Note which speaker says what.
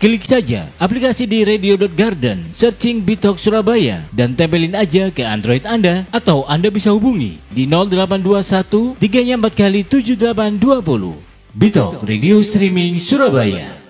Speaker 1: Klik saja aplikasi di radio.garden, searching Bitalk Surabaya, dan tempelin aja ke Android Anda, atau Anda bisa hubungi di 0821 3 4 kali 7820. Bitalk Radio Streaming Surabaya.